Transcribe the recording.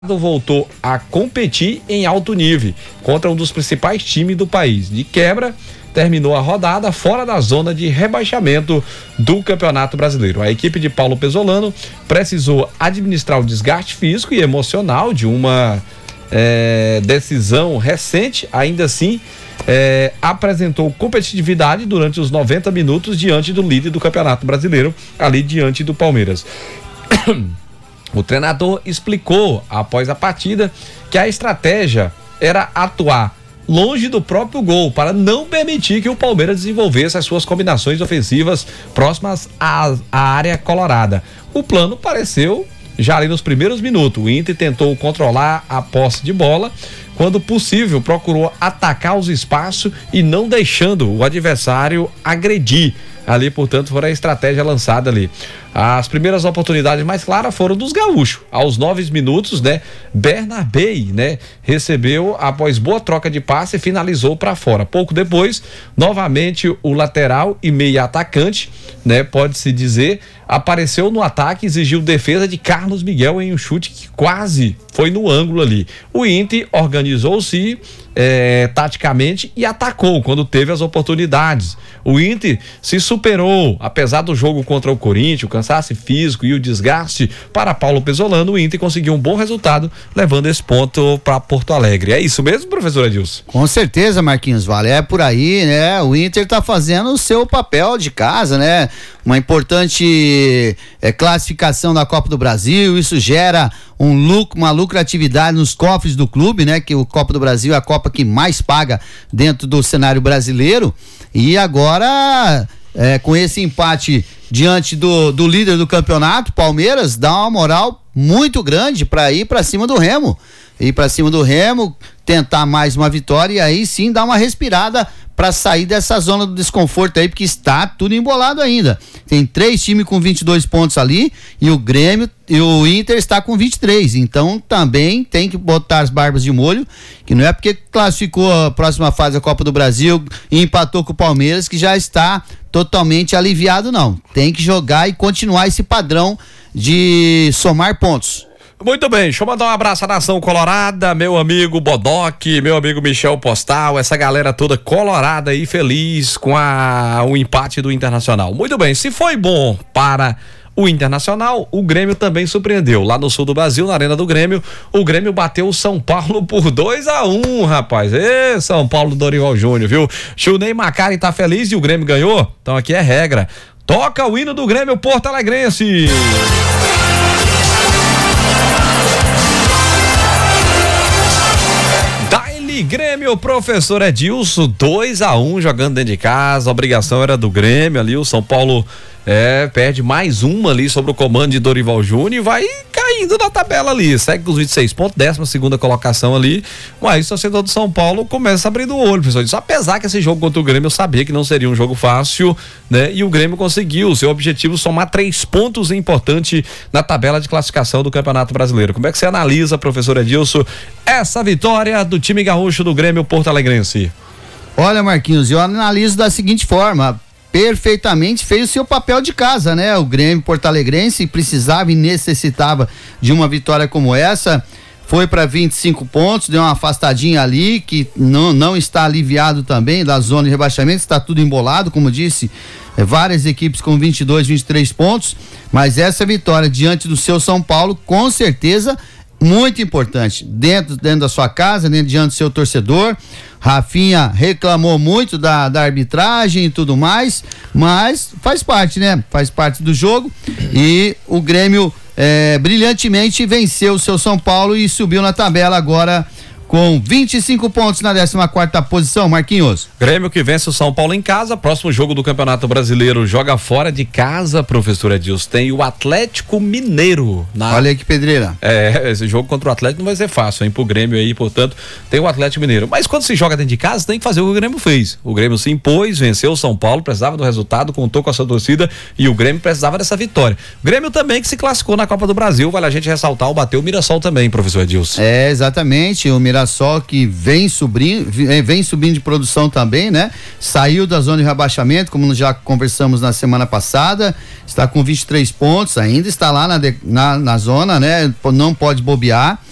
voltou a competir em alto nível contra um dos principais times do país. De quebra, terminou a rodada fora da zona de rebaixamento do Campeonato Brasileiro. A equipe de Paulo Pesolano precisou administrar o desgaste físico e emocional de uma decisão recente. Ainda assim, apresentou competitividade durante os 90 minutos diante do líder do Campeonato Brasileiro, ali diante do Palmeiras. O treinador explicou após a partida que a estratégia era atuar longe do próprio gol para não permitir que o Palmeiras desenvolvesse as suas combinações ofensivas próximas à área colorada. O plano pareceu já ali nos primeiros minutos. O Inter tentou controlar a posse de bola, quando possível procurou atacar os espaços e não deixando o adversário agredir. Ali, portanto, foi a estratégia lançada ali. As primeiras oportunidades mais claras foram dos gaúchos. Aos 9 minutos, Bernabei, recebeu após boa troca de passe e finalizou para fora. Pouco depois, novamente o lateral e meia atacante, pode-se dizer, apareceu no ataque e exigiu defesa de Carlos Miguel em um chute que quase foi no ângulo ali. O Inter organizou-se taticamente e atacou quando teve as oportunidades. O Inter se superou, apesar do jogo contra o Corinthians, o cansaço físico e o desgaste para Paulo Pesolano. O Inter conseguiu um bom resultado, levando esse ponto para Porto Alegre. É isso mesmo, professor Edilson? Com certeza, Marquinhos Vale, é por aí, O Inter tá fazendo o seu papel de casa, Uma importante classificação da Copa do Brasil, isso gera uma lucratividade nos cofres do clube, que o Copa do Brasil é a Copa que mais paga dentro do cenário brasileiro. E agora, com esse empate diante do líder do campeonato, Palmeiras, dá uma moral muito grande para ir para cima do Remo. Ir para cima do Remo, tentar mais uma vitória e aí sim dar uma respirada para sair dessa zona do desconforto aí, porque está tudo embolado ainda. Tem 3 times com 22 pontos ali e o Grêmio e o Inter está com 23. Então também tem que botar as barbas de molho, que não é porque classificou a próxima fase da Copa do Brasil e empatou com o Palmeiras que já está totalmente aliviado, não. Tem que jogar e continuar esse padrão de somar pontos. Muito bem, deixa eu mandar um abraço à nação colorada, meu amigo Bodoque, meu amigo Michel Postal, essa galera toda colorada e feliz com o empate do Internacional. Muito bem, se foi bom para o Internacional, o Grêmio também surpreendeu. Lá no sul do Brasil, na Arena do Grêmio, o Grêmio bateu o São Paulo por 2-1, rapaz. São Paulo, Dorival Júnior, viu? Chunei Macari tá feliz e o Grêmio ganhou? Então aqui é regra. Toca o hino do Grêmio Porto Alegrense. Grêmio, professor Edilson, 2-1 jogando dentro de casa, a obrigação era do Grêmio ali, o São Paulo perde mais uma ali sobre o comando de Dorival Júnior e vai caindo na tabela ali, segue com os 26 pontos, 12ª colocação ali, mas o torcedor do São Paulo começa abrindo o olho, professor Edilson, apesar que esse jogo contra o Grêmio eu sabia que não seria um jogo fácil, e o Grêmio conseguiu seu objetivo, somar 3 pontos importante na tabela de classificação do Campeonato Brasileiro. Como é que você analisa, professor Edilson, essa vitória do time gaúcho do Grêmio Porto Alegrense? Olha, Marquinhos, eu analiso da seguinte forma: perfeitamente fez o seu papel de casa, O Grêmio Porto Alegrense precisava e necessitava de uma vitória como essa, foi para 25 pontos, deu uma afastadinha ali, que não está aliviado também da zona de rebaixamento, está tudo embolado, como disse, várias equipes com 22, 23 pontos, mas essa vitória diante do seu São Paulo, com certeza, muito importante, dentro da sua casa, diante do seu torcedor. Rafinha reclamou muito da arbitragem e tudo mais, mas faz parte, Faz parte do jogo e o Grêmio brilhantemente venceu o seu São Paulo e subiu na tabela agora com 25 pontos na 14ª posição, Marquinhos. Grêmio que vence o São Paulo em casa, próximo jogo do Campeonato Brasileiro, joga fora de casa, professor Edilson, tem o Atlético Mineiro. Olha aí que pedreira. Esse jogo contra o Atlético não vai ser fácil, pro Grêmio aí, portanto, tem o Atlético Mineiro. Mas quando se joga dentro de casa, tem que fazer o que o Grêmio fez. O Grêmio se impôs, venceu o São Paulo, precisava do resultado, contou com a sua torcida e o Grêmio precisava dessa vitória. O Grêmio também que se classificou na Copa do Brasil, vale a gente ressaltar, bateu o Mirassol também, professor Edilson. Exatamente, o Mirassol que vem subindo de produção também, Saiu da zona de rebaixamento, como já conversamos na semana passada, está com 23 pontos, ainda está lá na zona, não pode bobear.